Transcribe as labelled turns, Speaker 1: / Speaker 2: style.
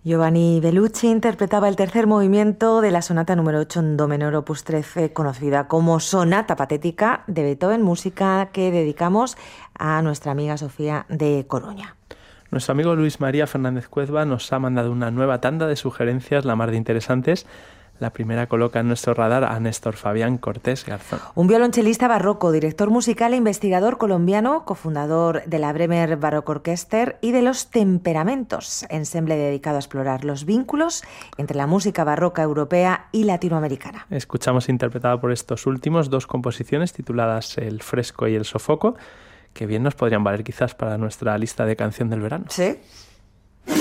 Speaker 1: Giovanni Bellucci interpretaba el tercer movimiento de la sonata número 8 en do menor opus 13, conocida como Sonata Patética de Beethoven, música que dedicamos a nuestra amiga Sofía de Coruña.
Speaker 2: Nuestro amigo Luis María Fernández Cuezba nos ha mandado una nueva tanda de sugerencias, la mar de interesantes. La primera coloca en nuestro radar a Néstor Fabián Cortés Garzón.
Speaker 1: Un violonchelista barroco, director musical e investigador colombiano, cofundador de la Bremer Baroque Orchester y de Los Temperamentos, ensemble dedicado a explorar los vínculos entre la música barroca europea y latinoamericana.
Speaker 2: Escuchamos interpretada por estos últimos dos composiciones tituladas El Fresco y El Sofoco, que bien nos podrían valer quizás para nuestra lista de canción del verano.
Speaker 1: Sí.